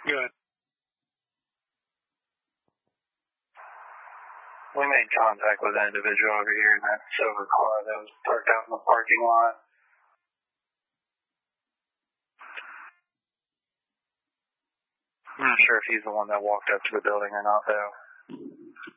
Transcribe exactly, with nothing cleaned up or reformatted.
Good. We made contact with an individual over here in that silver car that was parked out in the parking lot. I'm not sure if he's the one that walked up to the building or not, though.